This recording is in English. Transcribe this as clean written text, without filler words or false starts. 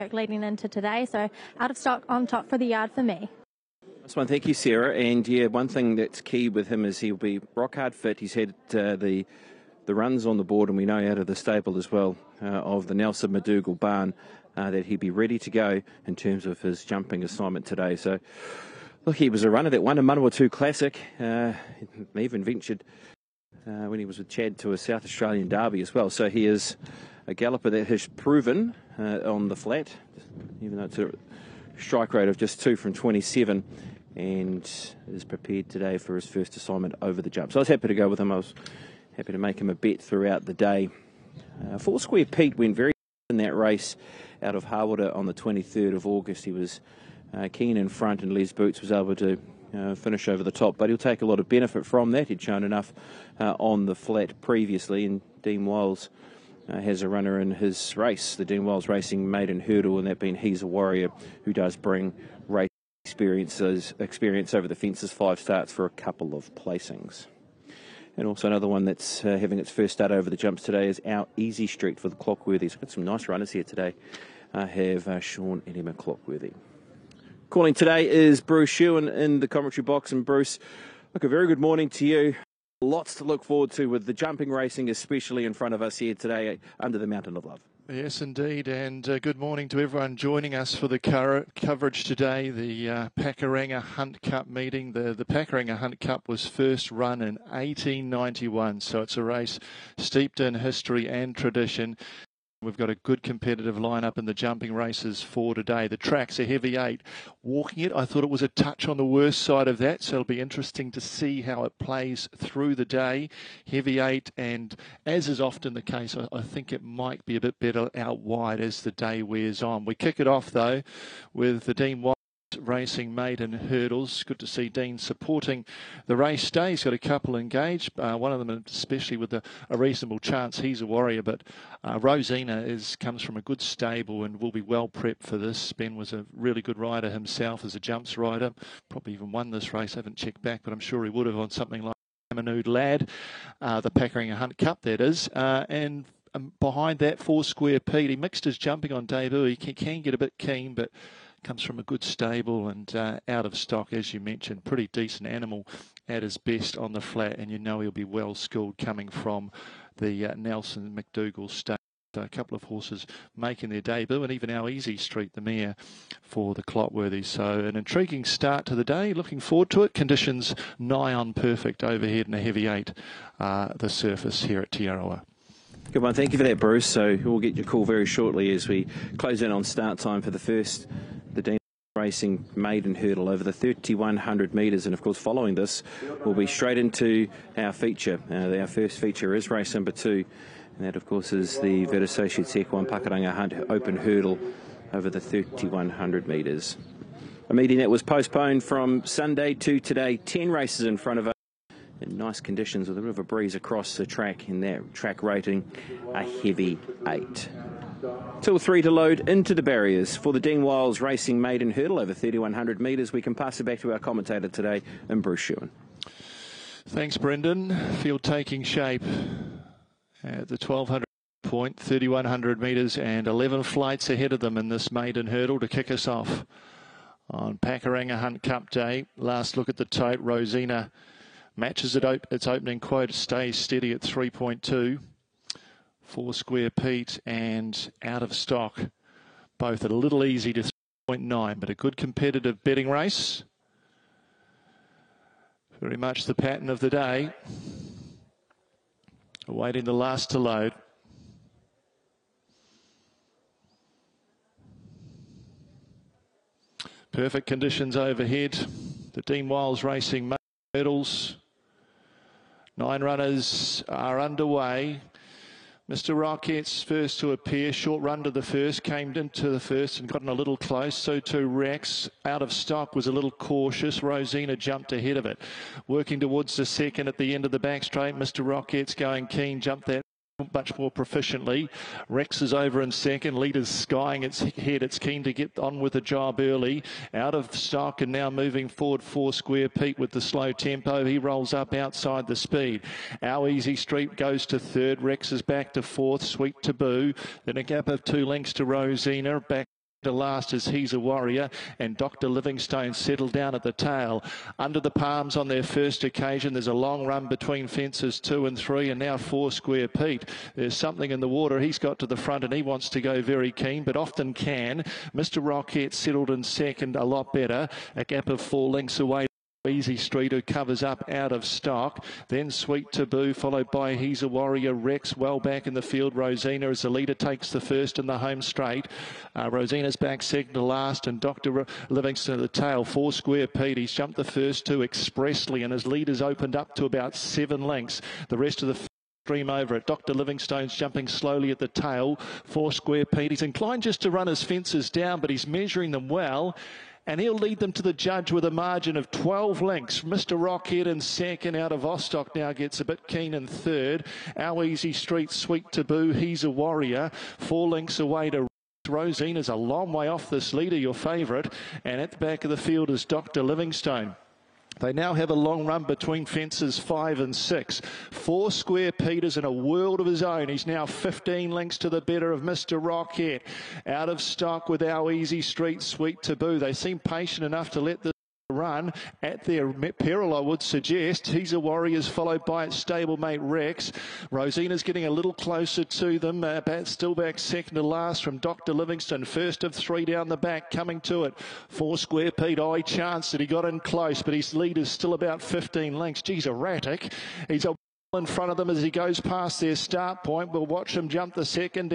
leading into today, so Out of Stock on top for the yard for me. Nice one, thank you, Sarah. And yeah, one thing that's key with him is he'll be rock hard fit. He's had the runs on the board, and we know out of the stable as well of the Nelson McDougall barn that he'd be ready to go in terms of his jumping assignment today. So look, he was a runner that won a Manawatu Classic. He even ventured when he was with Chad to a South Australian Derby as well. So he is a galloper that has proven on the flat, even though it's a strike rate of just 2 from 27, and is prepared today for his first assignment over the jump. So I was happy to go with him. I was happy to make him a bet throughout the day. Four Square Pete went very in that race out of Harwater on the 23rd of August. He was keen in front, and Les Boots was able to finish over the top, but he'll take a lot of benefit from that. He'd shown enough on the flat previously, and Dean Wiles has a runner in his race, the Dean Wiles Racing Maiden Hurdle, and that being He's a Warrior, who does bring race experience over the fences, 5 starts for a couple of placings. And also another one that's having its first start over the jumps today is Our Easy Street for the Clockworthies. Got some nice runners here today. I have Sean and Emma Clockworthy. Calling today is Bruce Shewan in the commentary box. And Bruce, look, a very good morning to you. Lots to look forward to with the jumping racing, especially in front of us here today under the Mountain of Love. Yes, indeed, and good morning to everyone joining us for the coverage today, the Pakuranga Hunt Cup meeting. The Pakuranga Hunt Cup was first run in 1891, so it's a race steeped in history and tradition. We've got a good competitive lineup in the jumping races for today. The track's a heavy 8. Walking it, I thought it was a touch on the worst side of that, so it'll be interesting to see how it plays through the day. Heavy 8, and as is often the case, I think it might be a bit better out wide as the day wears on. We kick it off, though, with the Dean Wiles Racing Maiden Hurdles. Good to see Dean supporting the race day. He's got a couple engaged, one of them especially with a reasonable chance. He's a Warrior, but Rosina comes from a good stable and will be well prepped for this. Ben was a really good rider himself as a jumps rider, probably even won this race. I haven't checked back, but I'm sure he would have on something like Manood Lad, the Pakuranga Hunt Cup, that is. And behind that, Four Square Pete. He mixed his jumping on debut. He can get a bit keen, but comes from a good stable and Out of Stock, as you mentioned. Pretty decent animal at his best on the flat, and you know he'll be well schooled coming from the Nelson McDougall stable. So a couple of horses making their debut, and even Our Easy Street, the mare for the Clockworthy. So an intriguing start to the day. Looking forward to it. Conditions nigh on perfect overhead and a heavy 8, the surface here at Te Aroha. Good one. Thank you for that, Bruce. So we'll get your call very shortly as we close in on start time for the Dean Racing Maiden Hurdle over the 3,100 metres. And, of course, following this, we'll be straight into our feature. Our first feature is race number 2. And that, of course, is the Vet Associates Equine Pakuranga Hunt Open Hurdle over the 3,100 metres. A meeting that was postponed from Sunday to today. 10 races in front of us in nice conditions with a bit of a breeze across the track, and that track rating a heavy 8. Till 3 to load into the barriers for the Dean Wiles Racing Maiden Hurdle over 3,100 metres. We can pass it back to our commentator today, Bruce Shewan. Thanks, Brendan. Field taking shape at the 1,200 point, 3,100 metres, and 11 flights ahead of them in this Maiden Hurdle to kick us off on Pakuranga Hunt Cup Day. Last look at the tote. Rosina matches its opening quote, stays steady at 3.2. Four Square Pete and Out of Stock, both at a little easy to 3.9, but a good competitive betting race. Very much the pattern of the day. Awaiting the last to load. Perfect conditions overhead. The Dean Wiles Racing Hurdles. 9 runners are underway. Mr. Rocket's first to appear, short run to the first, came into the first and gotten a little close. So too Rex. Out of Stock was a little cautious. Rosina jumped ahead of it. Working towards the second at the end of the back straight. Mr. Rocket's going keen, jumped that much more proficiently. Rex is over in second. Leader's skying its head. It's keen to get on with the job early. Out of Stock and now moving forward. Four Square Pete with the slow tempo. He rolls up outside the speed. Our Easy Street goes to third. Rex is back to fourth. Sweet Taboo. Then a gap of 2 lengths to Rosina. Back to last as He's a Warrior, and Dr. Livingstone settled down at the tail. Under the palms on their first occasion. There's a long run between fences 2 and 3, and now 4 Square Pete. There's something in the water. He's got to the front and he wants to go very keen, but often can. Mr. Rocket settled in second a lot better. A gap of 4 lengths away. Easy Street, who covers up Out of Stock. Then Sweet Taboo, followed by He's a Warrior. Rex well back in the field. Rosina as the leader takes the first in the home straight. Rosina's back second to last, and Dr. Livingston at the tail. 4 Square Pete. He's jumped the first 2 expressly, and his leader's opened up to about 7 lengths. The rest of the stream over it. Dr. Livingstone's jumping slowly at the tail. 4 Square Pete. He's inclined just to run his fences down, but he's measuring them well. And he'll lead them to the judge with a margin of 12 lengths. Mr. Rockhead in second. Out of Ostock now gets a bit keen in third. Our Easy Street, Sweet Taboo, He's a Warrior. 4 lengths away to Rosina's a long way off this leader, your favourite. And at the back of the field is Dr. Livingstone. They now have a long run between fences 5 and 6. 4 Square Peter's in a world of his own. He's now 15 lengths to the better of Mr. Rocket. Out of Stock with Our Easy Street, Sweet Taboo. They seem patient enough to let the run at their peril, I would suggest. He's a Warrior's followed by its stablemate Rex. Rosina's getting a little closer to them. Still back second to last from Dr. Livingstone. First of 3 down the back, coming to it. 4 Square Pete. Oh, he chanced it. He got in close, but his lead is still about 15 lengths. Geez, erratic. He's in front of them as he goes past their start point. We'll watch him jump the second.